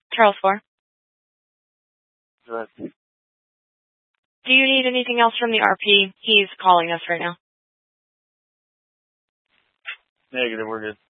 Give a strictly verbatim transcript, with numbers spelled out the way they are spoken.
Charles four. Good. Do you need anything else from the R P? He's calling us right now. Negative, we're good.